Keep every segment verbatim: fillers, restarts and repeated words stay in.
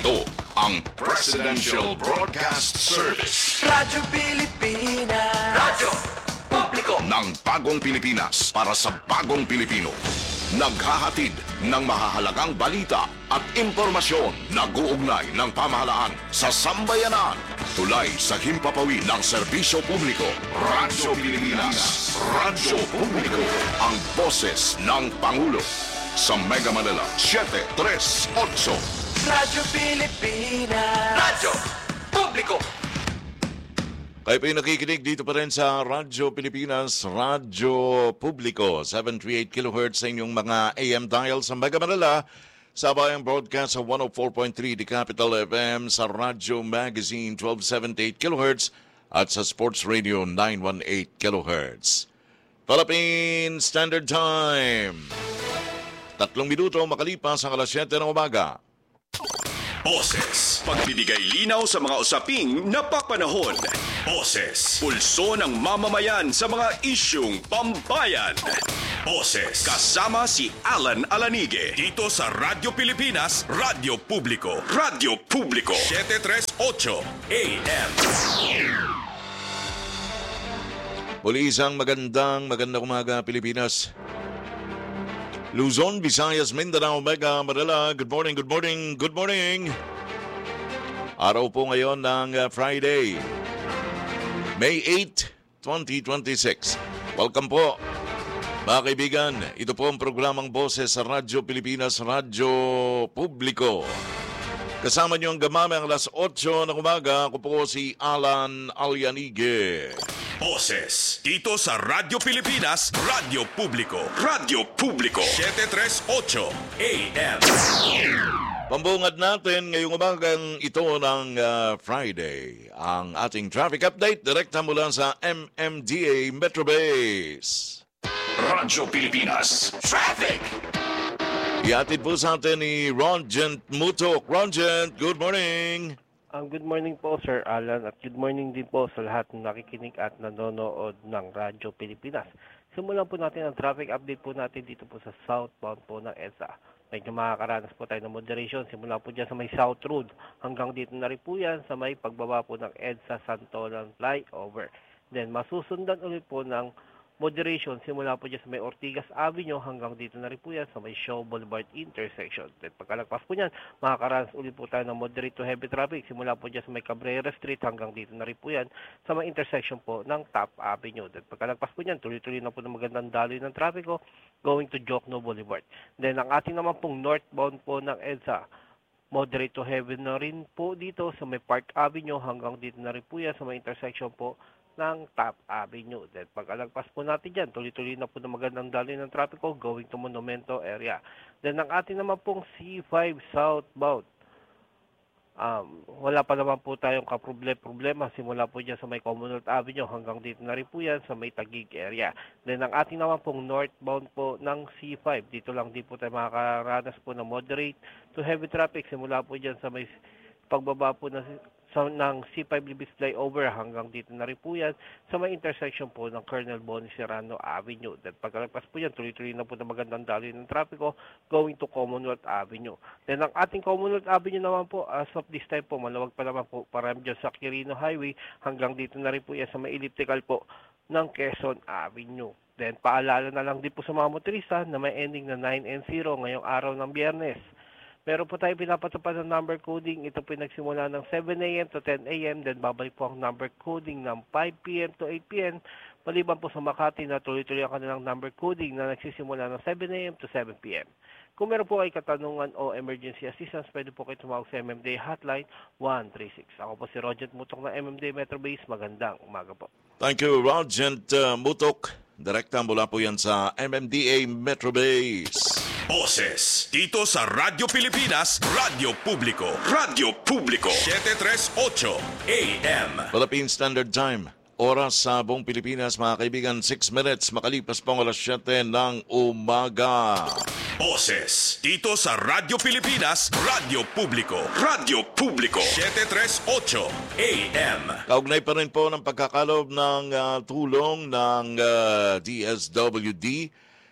Ito ang Presidential Broadcast Service. Radyo Pilipinas. Radyo Publiko ng bagong Pilipinas para sa bagong Pilipino. Naghahatid ng mahahalagang balita at impormasyon nag-uugnay ng pamahalaan sa sambayanan. Tulay sa himpapawid ng serbisyo publiko. Radyo Pilipinas. Radyo Publiko. Ang boses ng Pangulo. Sa Mega Manila, seven three eight. Radyo Pilipinas. Radyo Publiko. Kayo po yung nakikinig dito pa rin sa Radyo Pilipinas, Radyo Publiko, seven thirty-eight kilohertz sa inyong mga A M dial sa Mega Manila, sabayang broadcast sa one oh four point three The Capital F M, sa Radyo Magazine twelve seventy-eight kilohertz at sa Sports Radio nine eighteen kilohertz. Philippine Standard Time. Tatlong minuto makalipas ang alas siyete ng umaga. Boses. Pagbibigay linaw sa mga usaping napapanahon. Boses. Pulso ng mamamayan sa mga isyung pambayan. Boses. Kasama si Alan Alanige. Dito sa Radyo Pilipinas, Radyo Publiko. Radyo Publiko. seven thirty-eight A M. Muli isang magandang, magandang umaga Pilipinas. Luzon, Visayas, Mindanao, Mega Manila. Good morning, good morning, good morning. Araw po ngayon ng uh, Friday, May eighth, twenty twenty-six. Welcome po, mga kaibigan. Ito po ang programang Boses sa Radyo Pilipinas, Radyo Publiko. Kasama niyo ang gamamay ang alas eight ng umaga. Ako po si Alan Alianige. Boses. Dito sa Radyo Pilipinas, Radyo Publiko. Radyo Publiko. seven thirty-eight A M. Pambungad natin ngayong umagang ito ng uh, Friday. Ang ating traffic update direkta mula sa M M D A Metro Base. Radyo Pilipinas Traffic. Iatid po sa atin ni Ronjent Mutok. Ronjent, good morning. Um, good morning po, Sir Alan, at good morning din po sa lahat ng nakikinig at nanonood ng Radyo Pilipinas. Simulan po natin ang traffic update po natin dito po sa southbound po ng EDSA. Medyo makakaranas po tayo ng moderation. Simula po dyan sa may South Road. Hanggang dito na rin po yan sa may pagbaba po ng EDSA Santolan Flyover. Then masusundan ulit po ng moderation simula po dyan sa may Ortigas Avenue hanggang dito na rin po yan sa may Shaw Boulevard intersection. Then pagkalagpas po niyan, makakaranas ulit po tayo ng moderate to heavy traffic simula po dyan sa may Cabrera Street hanggang dito na rin po yan sa may intersection po ng Top Avenue. Then pagkalagpas po niyan, tuloy-tuloy na po ng magandang daloy ng trapiko going to Jokno Boulevard. Then ang ating naman pong northbound po ng EDSA, moderate to heavy na rin po dito sa may Park Avenue hanggang dito na rin po yan sa may intersection po ng Top Avenue. Then pag-alagpas po natin dyan, tuloy-tuloy na po ng magandang daloy ng trapiko going to Monumento area. Then ang ating naman pong C five southbound, um, wala pa naman po tayong kaproblema simula po dyan sa may Commonwealth Avenue hanggang dito na rin po yan sa may Taguig area. Then ang ating naman pong northbound po ng C five, dito lang din po tayo makakaranas po ng moderate to heavy traffic simula po dyan sa may pagbaba po na sa, ng C five Libis Flyover hanggang dito na rin po yan sa may intersection po ng Colonel Bonnie Serrano Avenue. Then pagkalagpas po yan, tuloy-tuloy na po na magandang daloy ng trapiko going to Commonwealth Avenue. Then ang ating Commonwealth Avenue naman po, as of this time po, malawag pa naman po para dyan sa Quirino Highway hanggang dito na rin po yan sa may elliptical po ng Quezon Avenue. Then paalala na lang din po sa mga motorista na may ending na nine and zero ngayong araw ng Biyernes. Meron po tayo pinapatupad ng number coding. Ito po nagsimula ng seven A M to ten A M. Then babalik po ang number coding ng five P M to eight P M. Maliban po sa Makati na tuloy-tuloy ang kanilang number coding na nagsisimula ng seven A M to seven P M. Kung meron po ay katanungan o emergency assistance, pwede po kayo tumawag sa M M D A hotline one three six. Ako po si Roger Mutok ng M M D A Metro Base. Magandang umaga po. Thank you, Roger uh, Mutok. Direkta mula po yan sa M M D A Metro Base. Boses. Dito sa Radyo Pilipinas, Radyo Publiko. Radyo Publiko. seven thirty-eight A M. Philippine Standard Time. Oras sa buong Pilipinas, mga kaibigan, six minutes makalipas pang alas siyete ng umaga. Boses. Dito sa Radyo Pilipinas, Radyo Publiko. Radyo Publiko. seven thirty-eight A M. Kaugnay pa rin po ng pagkakalob ng uh, tulong ng uh, D S W D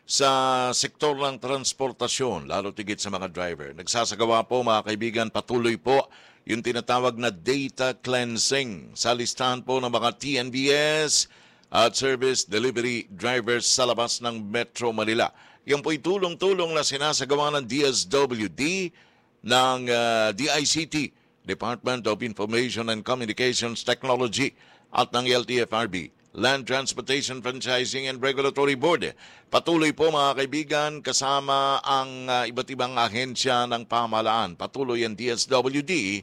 sa sektor ng transportasyon, lalo tigit sa mga driver. Nagsasagawa po mga kaibigan, patuloy po yung tinatawag na data cleansing sa listahan po ng mga T N B S at service delivery drivers sa labas ng Metro Manila. Yan po'y tulong-tulong na sinasagawa ng D S W D, ng uh, D I C T, Department of Information and Communications Technology, at ng L T F R B, Land Transportation Franchising and Regulatory Board. Patuloy po mga kaibigan, kasama ang uh, iba't ibang ahensya ng pamahalaan. Patuloy ang D S W D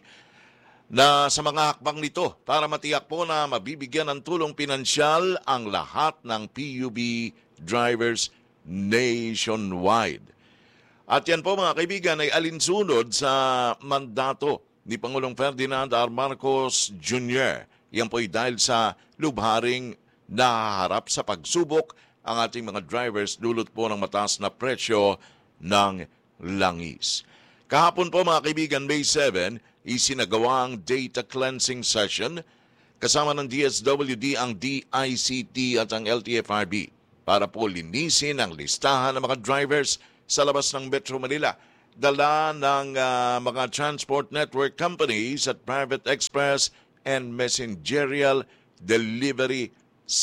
na sa mga hakbang nito para matiyak po na mabibigyan ng tulong pinansyal ang lahat ng P U B drivers nationwide. At yan po mga kaibigan ay alinsunod sa mandato ni Pangulong Ferdinand R. Marcos Junior Yan po ay dahil sa lubharing nahaharap sa pagsubok ang ating mga drivers dulot po ng mataas na presyo ng langis. Kahapon po mga kaibigan, May seventh, isinagawa ang data cleansing session kasama ng D S W D, ang D I C T at ang L T F R B para po linisin ang listahan ng mga drivers sa labas ng Metro Manila. Dala ng uh, mga transport network companies at private express and messengerial delivery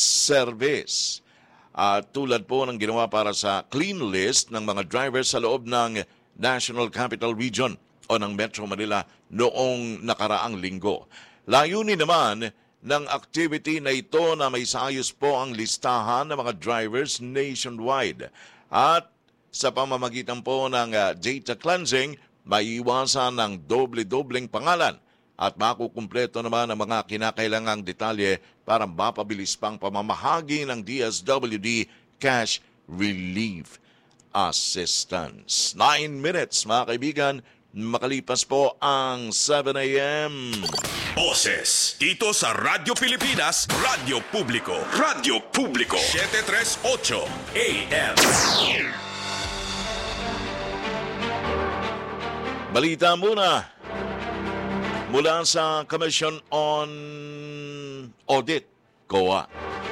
service. Uh, tulad po ng ginawa para sa clean list ng mga drivers sa loob ng National Capital Region o ng Metro Manila noong nakaraang linggo. Layunin naman ng activity na ito na may saayos po ang listahan ng mga drivers nationwide. At sa pamamagitan po ng uh, data cleansing, maiiwasan ng doble-dobleng pangalan at makukumpleto naman ang mga kinakailangang detalye para mapabilis pang pamamahagi ng D S W D cash relief assistance. Nine minutes mga kaibigan, makalipas po ang seven a.m. Boses dito sa Radyo Pilipinas, Radyo Publiko. Radyo Publiko seven thirty-eight A M. Balita muna mula sa Commission on Audit, C O A.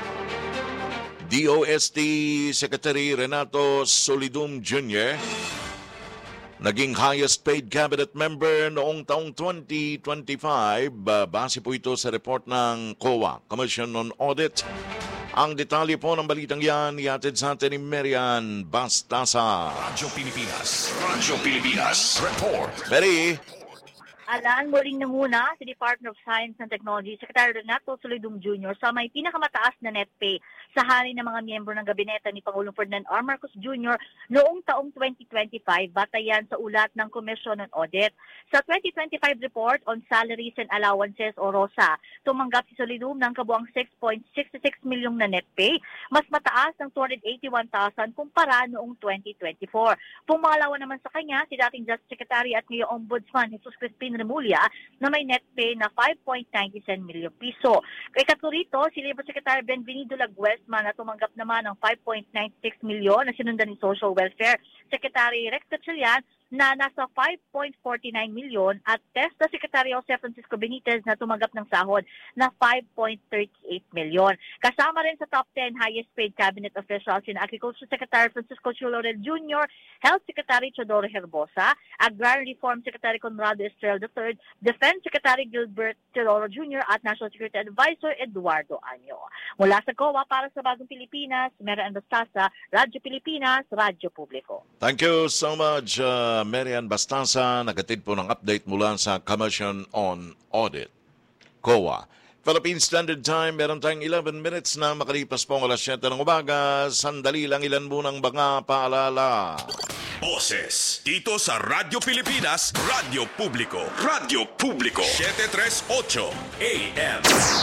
D O S T Secretary Renato Solidum Junior naging highest paid cabinet member noong taong twenty twenty-five. Uh, base po ito sa report ng C O A, Commission on Audit. Ang detalye po ng balitang yan, ihatid sa atin ni Marian Bastasa. Radyo Pilipinas, Radyo Pilipinas, report. Mary. Alaan, muling nanguna si Department of Science and Technology Secretary Renato Solidum Junior sa may pinakamataas na net pay sa hari ng mga miyembro ng gabinete ni Pangulong Ferdinand R. Marcos Junior noong taong twenty twenty-five, batayan sa ulat ng Commission on Audit. Sa twenty twenty-five report on Salaries and Allowances o ROSA, tumanggap si Solidum ng kabuang six point six six milyong na net pay, mas mataas ng two hundred eighty-one thousand kumpara noong twenty twenty-four. Pumalawa naman sa kanya si dating Justice Secretary at ngayong Ombudsman Jesus Crispin Remulla na may net pay na five point nine seven milyong piso. Kay katurito, si Labor Secretary Benvenido Laguesma na tumanggap naman ng five point nine six milyon na sinundan ni Social Welfare Secretary Rex Gatchalian na nasa five point four nine milyon at TESDA Secretary Jose Francisco Benitez na tumanggap ng sahod na five point three eight milyon. Kasama rin sa top ten highest paid cabinet officials in Agriculture Secretary Francisco Chulorel Junior, Health Secretary Chodoro Herbosa, Agrarian Reform Secretary Conrado Estrel the third, Defense Secretary Gilbert Teodoro Junior at National Security Advisor Eduardo Año. Mula sa C O A para sa Bagong Pilipinas, Marian Bastasa, Radyo Pilipinas, Radyo Publiko. Thank you so much, uh, Marian Bastasa. Nagatid po ng update mula sa Commission on Audit, C O A. Philippine Standard Time, meron tayong eleven minutes na makalipas po ang alas siyete ng umaga. Sandali lang, ilan munang mga paalala. Boses dito sa Radyo Pilipinas, Radyo Publiko. Radyo Publiko seven thirty-eight A M.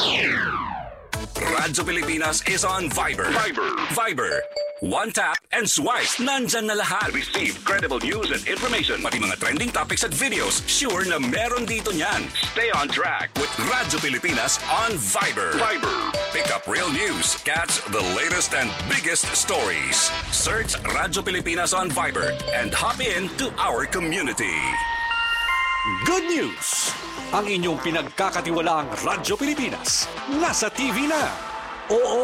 Radyo Pilipinas is on Viber. Viber. Viber. One tap and swipe. Nandyan na lahat. Receive credible news and information. Pati mga trending topics at videos. Sure na meron dito niyan. Stay on track with Radyo Pilipinas on Viber. Viber. Pick up real news. Catch the latest and biggest stories. Search Radyo Pilipinas on Viber and hop in to our community. Good news! Ang inyong pinagkakatiwalaang Radyo Pilipinas nasa T V na. Oo,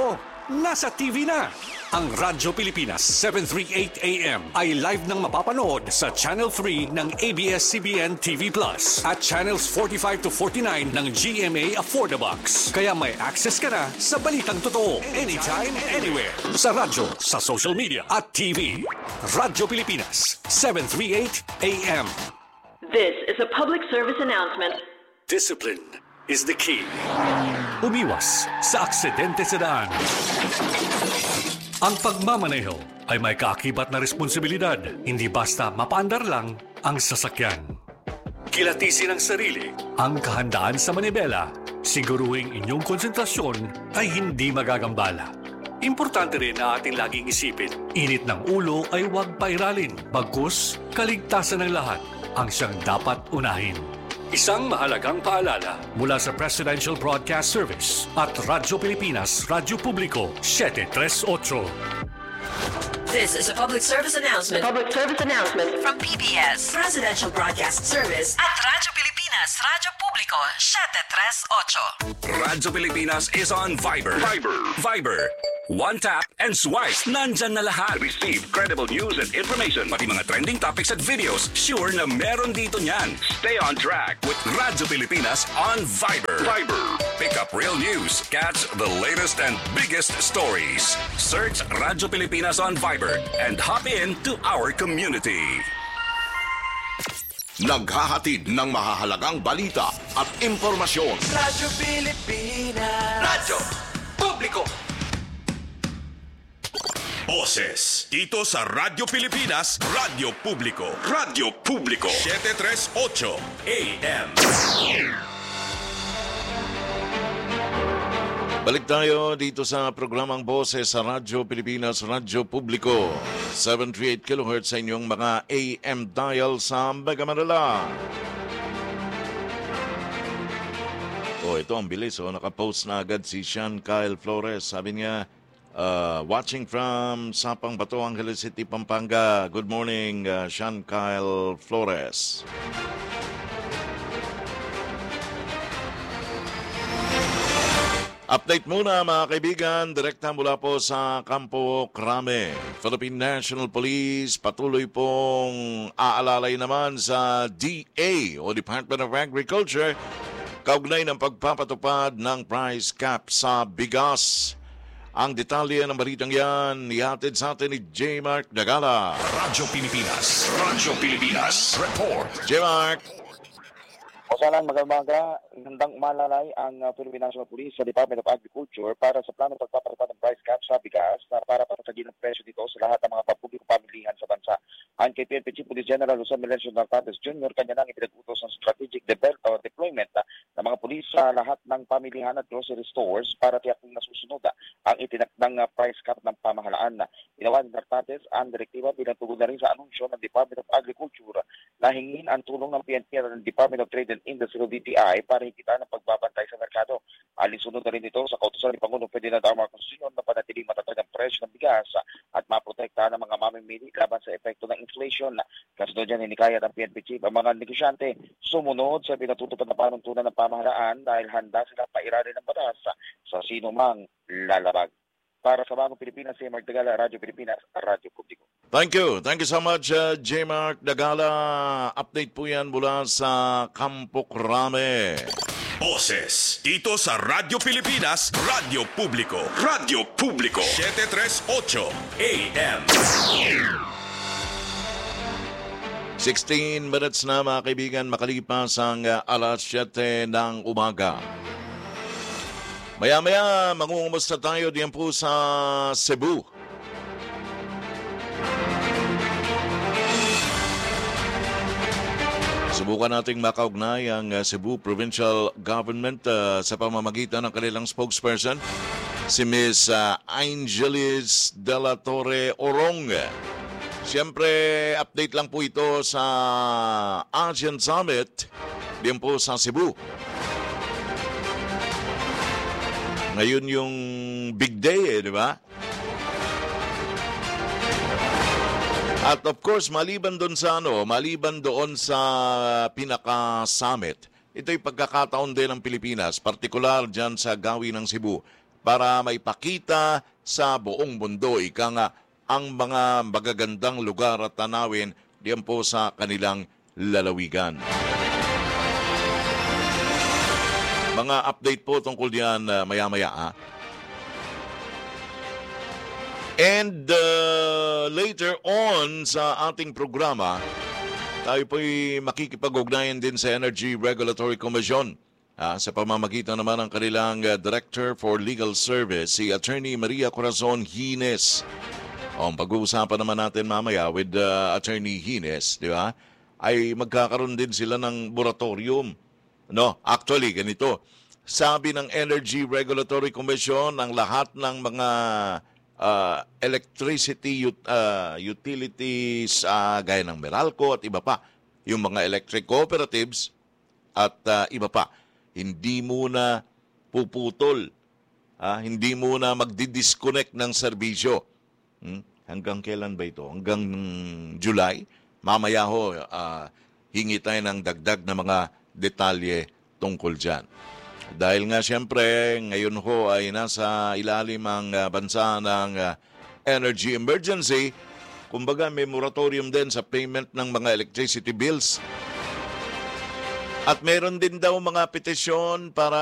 nasa T V na. Ang Radyo Pilipinas seven thirty-eight A M ay live nang mapapanood sa Channel three ng A B S C B N T V Plus at Channels forty-five to forty-nine ng G M A Affordabox. Kaya may access ka na sa balitang totoo anytime, anywhere. Sa radyo, sa social media at T V. Radyo Pilipinas seven thirty-eight A M. This is a public service announcement. Discipline is the key. Umiwas sa aksidente sa daan. Ang pagmamaneho ay may kaakibat na responsibilidad, hindi basta mapaandar lang ang sasakyan. Kilatisin ang sarili, ang kahandaan sa manibela, siguruhing inyong konsentrasyon ay hindi magagambala. Importante rin na ating laging isipin, init ng ulo ay huwag pairalin, bagkus kaligtasan ng lahat ang siyang dapat unahin. Isang mahalagang paalala mula sa Presidential Broadcast Service at Radyo Pilipinas, Radyo Publiko, seven thirty-eight. This is a public service announcement. Public service announcement From P B S, Presidential Broadcast Service at Radyo Pilipinas, Radyo Publiko, seven thirty-eight. Radyo Pilipinas is on Viber. Viber. Viber. One tap and swipe. Nandyan na lahat. Receive credible news and information. Pati mga trending topics at videos. Sure na meron dito niyan. Stay on track with Radyo Pilipinas on Viber. Viber. Pick up real news. Catch the latest and biggest stories. Search Radyo Pilipinas on Viber and hop in to our community. Naghahatid ng mahahalagang balita at impormasyon. Radyo Pilipinas. Radyo Publiko. Boses dito sa Radyo Pilipinas, Radyo Publiko. Radyo Publiko seven thirty-eight A M. Balik tayo dito sa programang Boses sa Radyo Pilipinas, Radyo Publiko. seven thirty-eight kilohertz sa inyong mga A M dial sa Mega Manila. Oh, ito ang bilis. Oh. Nakapost na agad si Sean Kyle Flores. Sabi niya, Uh, watching from Sapang Bato, Angeles City, Pampanga. Good morning, uh, Sean Kyle Flores. Update muna mga kaibigan, direkta mula po sa Campo Crame. Philippine National Police patuloy pong aalalay naman sa D A o Department of Agriculture kaugnay ng pagpapatupad ng price cap sa bigas. Ang detalye ng balitang yan, ihatid sa atin ni J. Mark Dagala. Radyo Pilipinas. Radyo Pilipinas. Report. J. Mark. Masalang magamaga, handang malalay ang uh, Philippine National Police sa Department of Agriculture para sa plano pagpapatupad ng price cap sa bigas na para patatagin ang presyo dito sa lahat ng mga pampublikong pamilihan sa bansa. Ang K P N P Chief Police General Jose Melencio Nartates Junior kanya nang ipinag-utos ng strategic develop, uh, deployment uh, ng mga pulis sa lahat ng pamilihan at grocery stores para tiyaking nasusunod uh, ang itinakdang uh, price cap ng pamahalaan. Inawa ni Nartates ang direktiba bilang tugon na rin sa anunsyo ng Department of Agriculture na hingin ang tulong ng P N P at ng Department of Trade and Industry o D T I para higpitan ang pagbabantay sa merkado. Alinsunod na rin ito sa kautusan ni Pangulong Ferdinand R. Marcos Junior na panatiling matatag ang presyo ng bigas at maprotektahan ang mga mamimili laban sa epekto ng inflation. Kasunod dyan, hinikayat ang P N P Chief ang mga negosyante sumunod sa pinatutupad na panuntunan ng pamahalaan dahil handa sila pairalin ng batas sa sino mang lalabag. Para sa Bagong Pilipinas, si Mark Dagala, Radyo Pilipinas, Radyo Publiko. Thank you. Thank you so much, uh, J. Mark Dagala. Update po yan mula sa Campo Crame. Boses dito sa Radyo Pilipinas, Radyo Publiko. Radyo Publiko seven thirty-eight A M. sixteen minutes na mga kaibigan makalipas ang uh, alas siyete ng umaga. Maya-maya, mangungumusta tayo diyan po sa Cebu. Subukan nating makaugnay ang uh, Cebu Provincial Government uh, sa pamamagitan ng kanilang spokesperson, si Miz Uh, Angelis de la Torre Orong. Siyempre, update lang po ito sa Asian Summit diyan po sa Cebu. Ngayon yung big day eh, di ba? At of course, maliban doon sa ano, maliban doon sa pinaka-summit, ito'y pagkakataon din ng Pilipinas, partikular dyan sa gawin ng Cebu, para maipakita sa buong mundo, ika nga, ang mga magagandang lugar at tanawin diyan po sa kanilang lalawigan. Mga update po tungkol diyan uh, maya-maya. Ha? And uh, later on sa ating programa, tayo po'y makikipag-ugnayan din sa Energy Regulatory Commission. Ah, sa pamamagitan naman ng kanilang uh, Director for Legal Service, si Attorney Maria Corazon Hines. O, ang pag-uusapan naman natin mamaya with uh, Attorney Hines, di ba? Ay magkakaroon din sila ng moratorium. No, actually, ganito. Sabi ng Energy Regulatory Commission, ang lahat ng mga uh, electricity ut- uh, utilities, uh, gaya ng Meralco at iba pa, yung mga electric cooperatives at uh, iba pa, hindi muna puputol, ah, hindi muna magdi-disconnect ng serbisyo. Hmm? Hanggang kailan ba ito? Hanggang July? Mamaya ho, ah, hingi tayo ng dagdag na mga detalye tungkol dyan. Dahil nga siyempre, ngayon ho ay nasa ilalim ang uh, bansa ng uh, energy emergency. Kumbaga may moratorium din sa payment ng mga electricity bills. At meron din daw mga petisyon para